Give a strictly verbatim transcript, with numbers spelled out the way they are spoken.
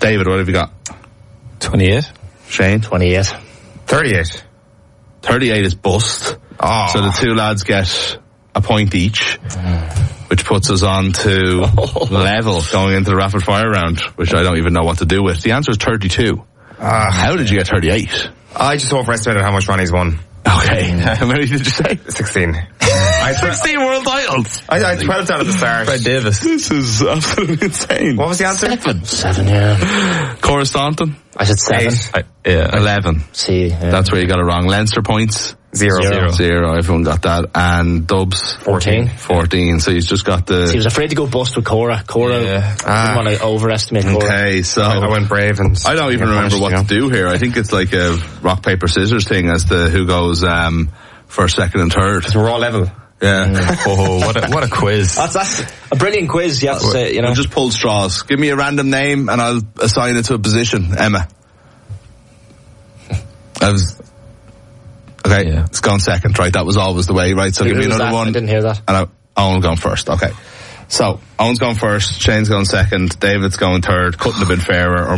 David, what have you got? twenty-eight. Shane? twenty-eight. thirty-eight. thirty-eight is bust. Oh. So the two lads get a point each, which puts us on to level going into the rapid fire round, which I don't even know what to do with. The answer is thirty-two. Uh, How did you get thirty-eight? I just overestimated how much Ronnie's won. Okay. How many did you say? sixteen. I sixteen world titles. I, I had twelve down at the start. Fred Davis. This is absolutely insane. What was the answer? Seven. Seven, yeah. Cora Staunton? I said seven. Eight. I, yeah. eleven. See, yeah. That's where you got it wrong. Leinster points? Zero. Zero. Zero. Everyone got that. And Dubs? fourteen. fourteen. So he's just got the... He was afraid to go bust with Cora. Cora, Yeah. I didn't want to overestimate Cora. Okay, so... I went brave and... I don't even remember what to do here. I think it's like a rock, paper, scissors thing as to who goes um, first, second and third. We're all level. Yeah. Oh, what a, what a quiz. That's, that's a brilliant quiz, you have to say, you know. We'll just pull straws. Give me a random name and I'll assign it to a position. Emma. I was... Okay, Yeah. it's gone second, right? That was always the way, right? So give me Who was another that? one. I didn't hear that. And I, Owen's gone first, okay. So, Owen's gone first, Shane's gone second, David's going third, couldn't have been fairer or